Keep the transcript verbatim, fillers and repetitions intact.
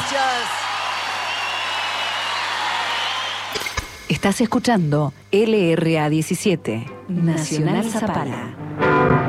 Gracias. Estás escuchando L R A diecisiete, Nacional Zapala.